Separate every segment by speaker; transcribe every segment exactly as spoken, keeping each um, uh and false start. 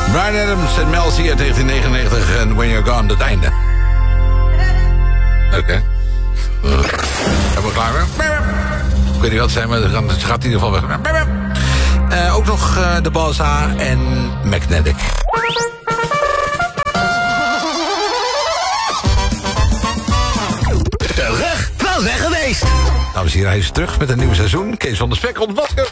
Speaker 1: Bryan Adams en Mel C uit negentien negenennegentig en When You're Gone, het einde. Oké. Okay. Uh, zijn we klaar weer? Ik weet niet wat het zijn, maar het gaat in ieder geval weg. Uh, ook nog uh, de Balsa en Magnetic.
Speaker 2: Terug, wel weg geweest.
Speaker 1: Dames en heren, hij is terug met een nieuw seizoen. Kees van der Spek ontwassen.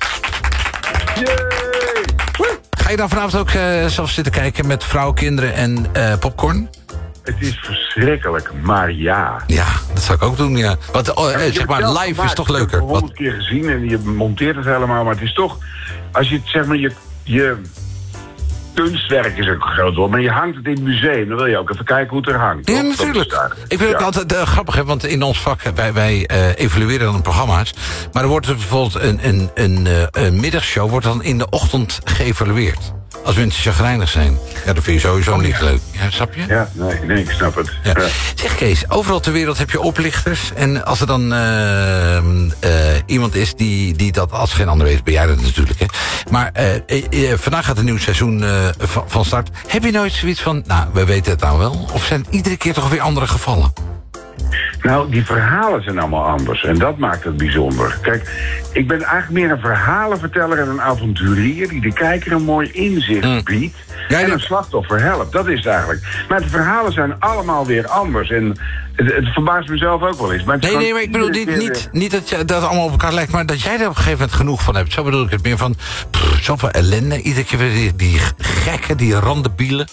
Speaker 1: Ga je dan vanavond ook uh, zelf zitten kijken met vrouw, kinderen en uh, popcorn?
Speaker 3: Het is verschrikkelijk, maar ja.
Speaker 1: Ja, dat zou ik ook doen, ja. Want oh,
Speaker 3: ja,
Speaker 1: zeg maar, live gemaakt, is toch leuker?
Speaker 3: Ik heb het honderd keer gezien en je monteert het helemaal, maar het is toch... Als je het, zeg maar, je... je kunstwerk is ook groot hoor, maar je hangt het in het museum. Dan wil je ook even kijken hoe het er hangt.
Speaker 1: Ja, natuurlijk. Ik vind het ja. altijd uh, grappig, hè, want in ons vak, wij, wij uh, evalueren dan programma's. Maar er wordt er bijvoorbeeld een, een, een, uh, een middagshow wordt dan in de ochtend geëvalueerd. Als mensen chagrijnig zijn. Ja, dat vind je sowieso oh, niet ja. leuk. Ja, snap je?
Speaker 3: Ja, nee, nee, ik snap het.
Speaker 1: Ja. Ja. Zeg Kees, overal ter wereld heb je oplichters. En als er dan uh, uh, iemand is die, die dat als geen ander weet, ben jij dat natuurlijk. Hè? Maar uh, uh, vandaag gaat een nieuw seizoen uh, van, van start. Heb je nooit zoiets van, nou, we weten het nou wel? Of zijn iedere keer toch weer andere gevallen?
Speaker 3: Nou, die verhalen zijn allemaal anders. En dat maakt het bijzonder. Kijk, ik ben eigenlijk meer een verhalenverteller en een avonturier die de kijker een mooi inzicht mm. biedt. Ja, en een slachtoffer helpt. Dat is het eigenlijk. Maar de verhalen zijn allemaal weer anders. En het, het verbaast mezelf ook wel eens. Maar
Speaker 1: nee, nee, maar ik bedoel niet, niet, niet dat je dat allemaal op elkaar lijkt, maar dat jij er op een gegeven moment genoeg van hebt. Zo bedoel ik het meer van, pff, zoveel ellende. Iedere keer weer die, die gekken, die randebielen.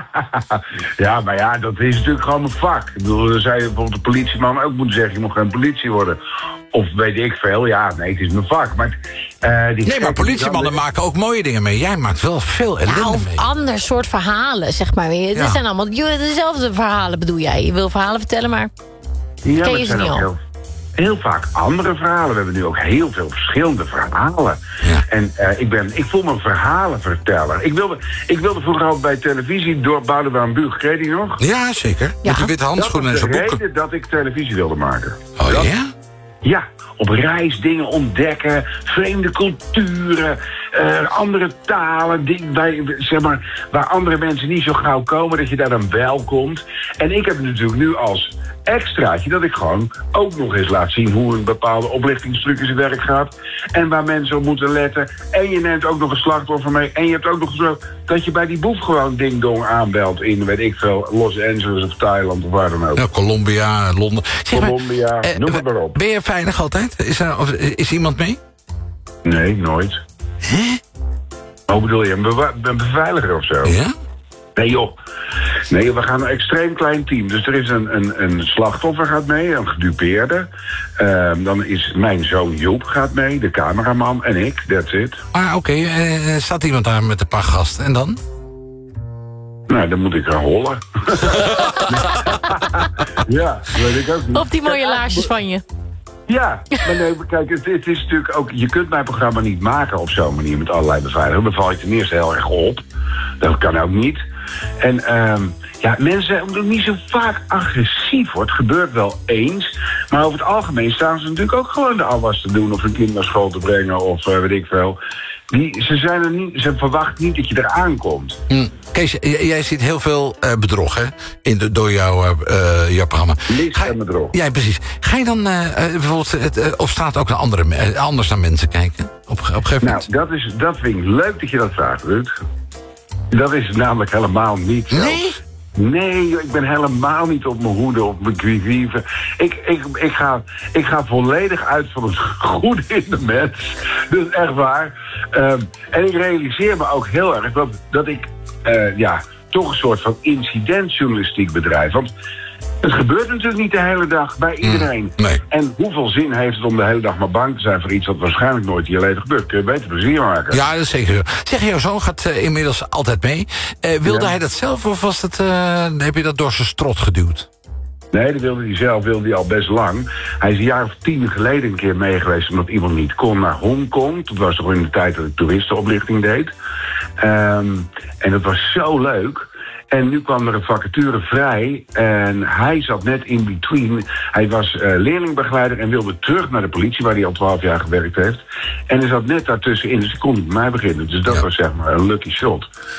Speaker 3: Ja, maar ja, dat is natuurlijk gewoon een vak. Ik bedoel, dan zou je bijvoorbeeld de politieman ook moeten zeggen, je moet geen politie worden. Of weet ik veel, ja, nee, het is mijn vak. Maar, uh, die
Speaker 1: nee, maar politiemannen dan... maken ook mooie dingen mee. Jij maakt wel veel ellende
Speaker 4: nou, of
Speaker 1: mee.
Speaker 4: Of ander soort verhalen, zeg maar. Het ja. zijn allemaal dezelfde verhalen, bedoel jij. Je wil verhalen vertellen, maar
Speaker 3: ja,
Speaker 4: ken je ze niet al.
Speaker 3: Heel, heel vaak andere verhalen. We hebben nu ook heel veel verschillende verhalen. Ja. En uh, ik, ben, ik voel me een verhalenverteller. Ik wilde, ik wilde vroeger ook bij televisie door Boudewijn Buug. Kreeg je nog?
Speaker 1: Ja, zeker. Ja. Met die witte handschoenen en zijn boeken.
Speaker 3: Dat is de reden dat ik televisie wilde maken.
Speaker 1: Oh
Speaker 3: dat,
Speaker 1: ja?
Speaker 3: Ja, op reis dingen ontdekken, vreemde culturen, uh, andere talen, die, bij, zeg maar, waar andere mensen niet zo gauw komen, dat je daar dan wel komt. En ik heb natuurlijk nu als extraatje dat ik gewoon ook nog eens laat zien hoe een bepaalde oplichtingstruc in zijn werk gaat en waar mensen op moeten letten. En je neemt ook nog een slachtoffer mee en je hebt ook nog zo dat je bij die boef gewoon ding-dong aanbelt in, weet ik veel, Los Angeles of Thailand of waar dan ook.
Speaker 1: Ja, Colombia, Londen. Zeg
Speaker 3: Colombia,
Speaker 1: maar, eh,
Speaker 3: noem het maar op.
Speaker 1: Ben je veilig altijd? Is er, of, is iemand mee?
Speaker 3: Nee, nooit.
Speaker 1: Hè?
Speaker 3: Hoe bedoel je, een, bewa- een beveiliger of zo?
Speaker 1: Ja?
Speaker 3: Nee joh. Nee, we gaan een extreem klein team. Dus er is een, een, een slachtoffer gaat mee, een gedupeerde. Uh, dan is mijn zoon Joep gaat mee, de cameraman en ik, that's it.
Speaker 1: Ah, oké. Okay. Uh, staat iemand daar met een paar gasten en dan?
Speaker 3: Nou, dan moet ik gaan hollen. Ja, dat weet ik ook niet.
Speaker 4: Op die mooie laarsjes van je.
Speaker 3: Ja, maar nee, kijk, het, het is natuurlijk ook... Je kunt mijn programma niet maken op zo'n manier met allerlei beveiligingen. Dan val je ten eerste heel erg op. Dat kan ook niet. En um, ja, mensen zijn ook niet zo vaak agressief, hoor. Het gebeurt wel eens. Maar over het algemeen staan ze natuurlijk ook gewoon de afwas te doen... of een kind naar school te brengen of uh, weet ik veel. Die, ze, zijn er niet, ze verwachten niet dat je eraan komt.
Speaker 1: Mm. Kees, j- jij ziet heel veel uh, bedrog, hè? In de, door jouw, uh, jouw programma.
Speaker 3: Licht en bedrog.
Speaker 1: Ja, precies. Ga je dan uh, bijvoorbeeld het, uh, op straat ook naar andere, uh, anders naar mensen kijken? Op, op een gegeven moment?
Speaker 3: Nou, dat, is, dat vind ik leuk dat je dat vraagt, Ruud. Dat is namelijk helemaal niet zo.
Speaker 1: Nee?
Speaker 3: Nee, ik ben helemaal niet op mijn hoede, op mijn quivive. Ik, ik, ik, ga, ik ga volledig uit van het goede in de mens. Dus echt waar. Um, en ik realiseer me ook heel erg dat, dat ik uh, ja, toch een soort van incidentjournalistiek bedrijf. Want het gebeurt natuurlijk niet de hele dag bij iedereen.
Speaker 1: Mm, nee.
Speaker 3: En hoeveel zin heeft het om de hele dag maar bang te zijn voor iets wat waarschijnlijk nooit in je leven gebeurt? Kun je beter plezier maken.
Speaker 1: Ja, dat is zeker zo. Zeg, jouw zoon gaat uh, inmiddels altijd mee. Uh, wilde ja. hij dat zelf of was het, uh, heb je dat door zijn strot geduwd?
Speaker 3: Nee, dat wilde hij zelf, wilde hij al best lang. Hij is een jaar of tien geleden een keer mee geweest... omdat iemand niet kon naar Hongkong. Dat was toch in de tijd dat ik toeristenoplichting deed. Um, en dat was zo leuk... En nu kwam er een vacature vrij en hij zat net in between. Hij was uh, leerlingbegeleider en wilde terug naar de politie... waar hij al twaalf jaar gewerkt heeft. En hij zat net daartussenin, dus hij kon niet bij mij beginnen. Dus dat ja. was zeg maar een lucky shot.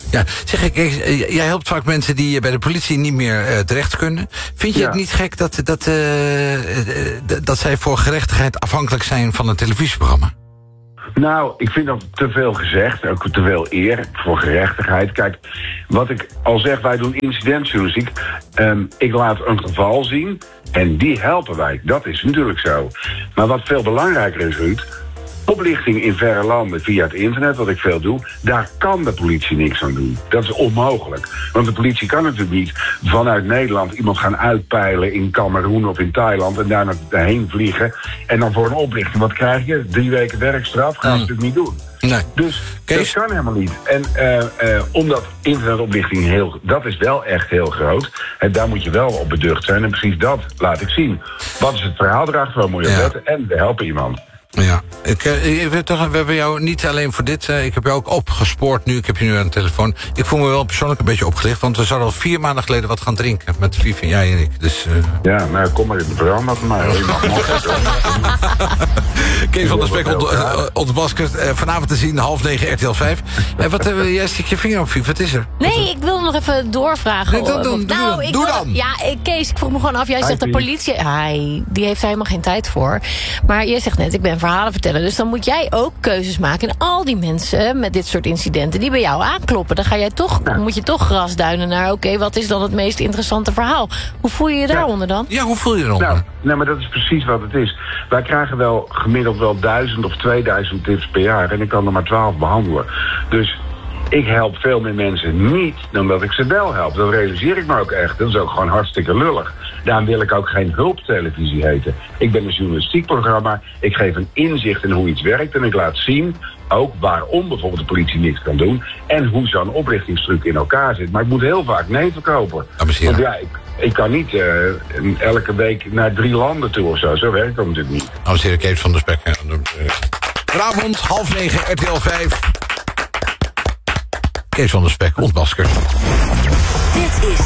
Speaker 1: Ja, zeg ik, jij helpt vaak mensen die bij de politie niet meer uh, terecht kunnen. Vind je ja. het niet gek dat, dat, uh, uh, dat zij voor gerechtigheid afhankelijk zijn van een televisieprogramma?
Speaker 3: Nou, ik vind dat te veel gezegd. Ook te veel eer voor gerechtigheid. Kijk, wat ik al zeg, wij doen incidentjournalistiek. Um, ik laat een geval zien en die helpen wij. Dat is natuurlijk zo. Maar wat veel belangrijker is, Ruud, oplichting in verre landen via het internet, wat ik veel doe, daar kan de politie niks aan doen. Dat is onmogelijk. Want de politie kan natuurlijk niet vanuit Nederland iemand gaan uitpeilen in Kameroen of in Thailand en daar heen vliegen. En dan voor een oplichting, wat krijg je? Drie weken werkstraf? Gaan ze mm. natuurlijk niet doen.
Speaker 1: Nee.
Speaker 3: Dus
Speaker 1: Kees?
Speaker 3: dat kan helemaal niet. En uh, uh, omdat internetoplichting heel, dat is wel echt heel groot. En daar moet je wel op beducht zijn. En precies dat laat ik zien. Wat is het verhaal erachter? Waar moet je op letten? En we helpen iemand.
Speaker 1: Ja, ik, ik weet toch, we hebben jou niet alleen voor dit, uh, ik heb jou ook opgespoord nu, ik heb je nu aan de telefoon. Ik voel me wel persoonlijk een beetje opgelicht, want we zouden al vier maanden geleden wat gaan drinken met Vivian, jij en ik. Dus, uh...
Speaker 3: ja, nou kom maar in het programma van mij.
Speaker 1: Kees van der Spek ontmaskerd, uh, vanavond te zien, half negen R T L vijf. En wat, uh, jij stikt je vinger op, Viv, wat is er?
Speaker 4: Nee, ik wil nog even doorvragen.
Speaker 1: Nee, dan, dan,
Speaker 4: nou,
Speaker 1: doe,
Speaker 4: ik
Speaker 1: doe
Speaker 4: wil,
Speaker 1: dan.
Speaker 4: Ja, Kees, ik vroeg me gewoon af, jij zegt de politie, hij, die heeft daar helemaal geen tijd voor. Maar jij zegt net, ik ben verhalen vertellen. Dus dan moet jij ook keuzes maken. En al die mensen met dit soort incidenten die bij jou aankloppen, dan ga jij toch, ja. moet je toch grasduinen naar, oké, okay, wat is dan het meest interessante verhaal? Hoe voel je je daaronder dan?
Speaker 1: Ja, hoe voel je je eronder?
Speaker 3: Nou, nee, maar dat is precies wat het is. Wij krijgen wel gemiddeld wel duizend of tweeduizend tips per jaar. En ik kan er maar twaalf behandelen. Dus ik help veel meer mensen niet dan dat ik ze wel help. Dat realiseer ik me ook echt. Dat is ook gewoon hartstikke lullig. Daarom wil ik ook geen hulptelevisie heten. Ik ben een journalistiek programma. Ik geef een inzicht in hoe iets werkt. En ik laat zien ook waarom bijvoorbeeld de politie niks kan doen. En hoe zo'n oplichtingstruc in elkaar zit. Maar ik moet heel vaak nee verkopen. Want ja, ik, ik kan niet uh, elke week naar drie landen toe of zo. Zo werkt dat natuurlijk niet.
Speaker 1: Dames en heren, Kees van der Spek. Vanavond, half negen, R T L vijf. Kees van der Spek, ontmaskerd.
Speaker 5: Dit is